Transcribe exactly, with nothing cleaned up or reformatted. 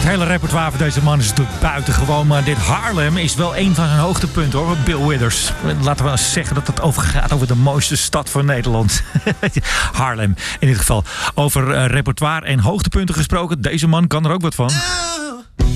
hele repertoire van deze man is natuurlijk buitengewoon. Maar dit Harlem is wel een van zijn hoogtepunten, hoor. Bill Withers. Laten we eens zeggen dat het over gaat over de mooiste stad van Nederland. Harlem, in dit geval. Over uh, repertoire en hoogtepunten gesproken. Deze man kan er ook wat van.